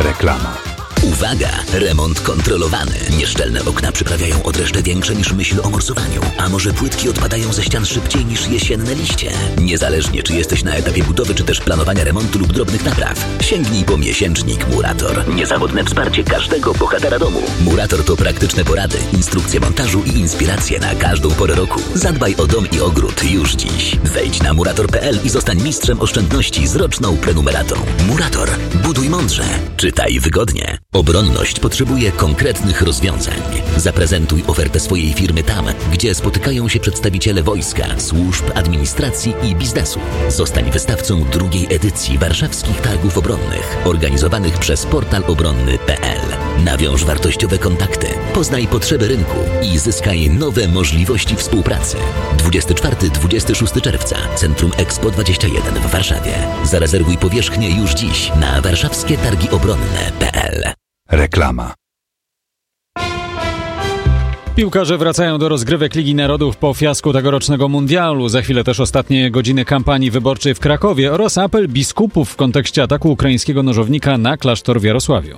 Reklama. Uwaga! Remont kontrolowany. Nieszczelne okna przyprawiają odreszcze większe niż myśl o morsowaniu. A może płytki odpadają ze ścian szybciej niż jesienne liście? Niezależnie czy jesteś na etapie budowy, czy też planowania remontu lub drobnych napraw, sięgnij po miesięcznik Murator. Niezawodne wsparcie każdego bohatera domu. Murator to praktyczne porady, instrukcje montażu i inspiracje na każdą porę roku. Zadbaj o dom i ogród już dziś. Wejdź na murator.pl i zostań mistrzem oszczędności z roczną prenumeratą. Murator. Buduj mądrze. Czytaj wygodnie. Obronność potrzebuje konkretnych rozwiązań. Zaprezentuj ofertę swojej firmy tam, gdzie spotykają się przedstawiciele wojska, służb, administracji i biznesu. Zostań wystawcą drugiej edycji warszawskich targów obronnych, organizowanych przez portal obronny.pl. Nawiąż wartościowe kontakty, poznaj potrzeby rynku i zyskaj nowe możliwości współpracy. 24-26 czerwca, Centrum Expo 21 w Warszawie. Zarezerwuj powierzchnię już dziś na warszawskietargiobronne.pl. Reklama. Piłkarze wracają do rozgrywek Ligi Narodów po fiasku tegorocznego mundialu. Za chwilę też ostatnie godziny kampanii wyborczej w Krakowie oraz apel biskupów w kontekście ataku ukraińskiego nożownika na klasztor w Jarosławiu.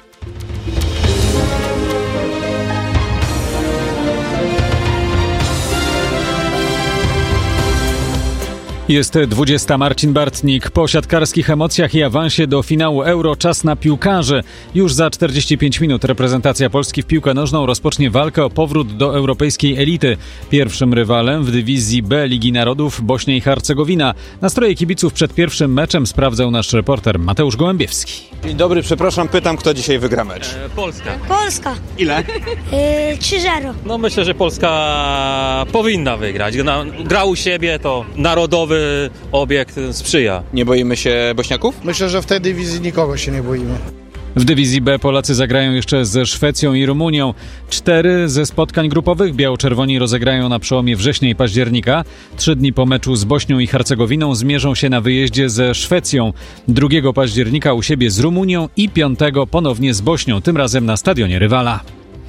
Jest 20. Marcin Bartnik. Po siatkarskich emocjach i awansie do finału Euro czas na piłkarzy. Już za 45 minut reprezentacja Polski w piłkę nożną rozpocznie walkę o powrót do europejskiej elity. Pierwszym rywalem w dywizji B Ligi Narodów Bośnia i Hercegowina. Nastroje kibiców przed pierwszym meczem sprawdzał nasz reporter Mateusz Gołębiewski. Dzień dobry, przepraszam, pytam, kto dzisiaj wygra mecz? Polska. Ile? 3-0. No myślę, że Polska powinna wygrać. Gra u siebie, to narodowy obiekt sprzyja. Nie boimy się Bośniaków? Myślę, że w tej dywizji nikogo się nie boimy. W dywizji B Polacy zagrają jeszcze ze Szwecją i Rumunią. 4 ze spotkań grupowych biało-czerwoni rozegrają na przełomie września i października. 3 dni po meczu z Bośnią i Hercegowiną zmierzą się na wyjeździe ze Szwecją. 2 października u siebie z Rumunią i 5 ponownie z Bośnią, tym razem na stadionie rywala.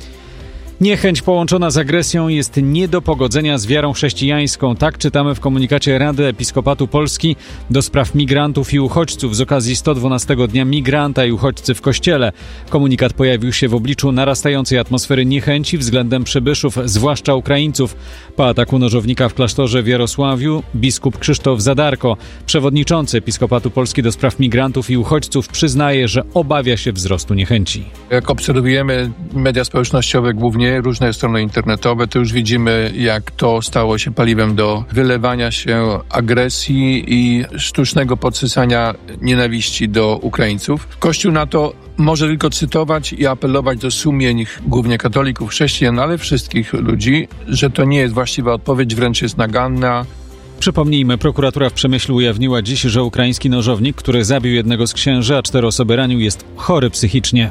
Niechęć połączona z agresją jest nie do pogodzenia z wiarą chrześcijańską. Tak czytamy w komunikacie Rady Episkopatu Polski do spraw migrantów i uchodźców z okazji 112 Dnia Migranta i Uchodźcy w Kościele. Komunikat pojawił się w obliczu narastającej atmosfery niechęci względem przybyszów, zwłaszcza Ukraińców. Po ataku nożownika w klasztorze w Jarosławiu biskup Krzysztof Zadarko, przewodniczący Episkopatu Polski do spraw migrantów i uchodźców, przyznaje, że obawia się wzrostu niechęci. Jak obserwujemy media społecznościowe, głównie różne strony internetowe, to już widzimy, jak to stało się paliwem do wylewania się agresji i sztucznego podsycania nienawiści do Ukraińców. Kościół na to może tylko cytować i apelować do sumień głównie katolików, chrześcijan, ale wszystkich ludzi, że to nie jest właściwa odpowiedź, wręcz jest naganna. Przypomnijmy, prokuratura w Przemyślu ujawniła dziś, że ukraiński nożownik, który zabił jednego z księży, a 4 osoby ranił, jest chory psychicznie.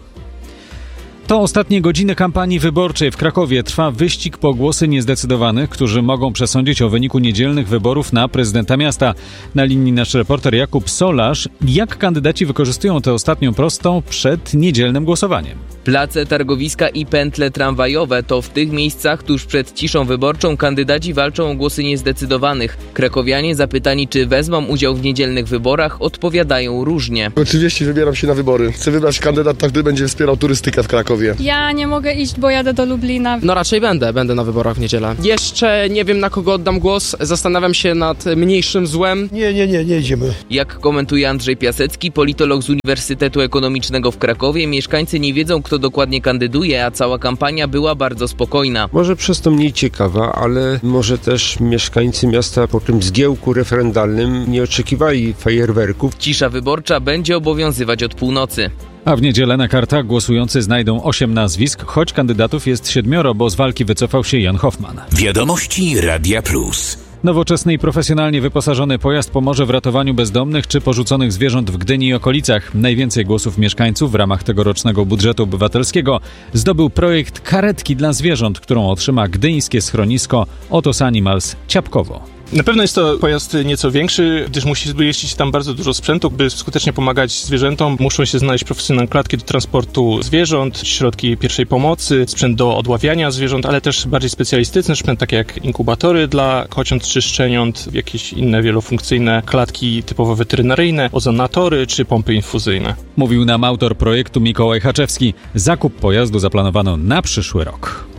To ostatnie godziny kampanii wyborczej. W Krakowie trwa wyścig po głosy niezdecydowanych, którzy mogą przesądzić o wyniku niedzielnych wyborów na prezydenta miasta. Na linii nasz reporter Jakub Solarz. Jak kandydaci wykorzystują tę ostatnią prostą przed niedzielnym głosowaniem? Place, targowiska i pętle tramwajowe to w tych miejscach tuż przed ciszą wyborczą kandydaci walczą o głosy niezdecydowanych. Krakowianie zapytani, czy wezmą udział w niedzielnych wyborach, odpowiadają różnie. Oczywiście wybieram się na wybory. Chcę wybrać kandydata, który będzie wspierał turystykę w Krakowie. Ja nie mogę iść, bo jadę do Lublina. No raczej będę na wyborach w niedzielę. Jeszcze nie wiem, na kogo oddam głos. Zastanawiam się nad mniejszym złem. Nie idziemy. Jak komentuje Andrzej Piasecki, politolog z Uniwersytetu Ekonomicznego w Krakowie, mieszkańcy nie wiedzą, kto dokładnie kandyduje, a cała kampania była bardzo spokojna. Może przez to mniej ciekawa, ale może też mieszkańcy miasta po tym zgiełku referendalnym nie oczekiwali fajerwerków. Cisza wyborcza będzie obowiązywać od północy. A w niedzielę na kartach głosujący znajdą 8 nazwisk, choć kandydatów jest 7, bo z walki wycofał się Jan Hoffman. Wiadomości Radia Plus. Nowoczesny i profesjonalnie wyposażony pojazd pomoże w ratowaniu bezdomnych czy porzuconych zwierząt w Gdyni i okolicach. Najwięcej głosów mieszkańców w ramach tegorocznego budżetu obywatelskiego zdobył projekt karetki dla zwierząt, którą otrzyma gdyńskie schronisko Otos Animals Ciapkowo. Na pewno jest to pojazd nieco większy, gdyż musi jeździć tam bardzo dużo sprzętu, by skutecznie pomagać zwierzętom. Muszą się znaleźć profesjonalne klatki do transportu zwierząt, środki pierwszej pomocy, sprzęt do odławiania zwierząt, ale też bardziej specjalistyczny sprzęt, takie jak inkubatory dla kociąt czy szczeniąt, jakieś inne wielofunkcyjne klatki typowo weterynaryjne, ozonatory czy pompy infuzyjne. Mówił nam autor projektu Mikołaj Haczewski. Zakup pojazdu zaplanowano na przyszły rok.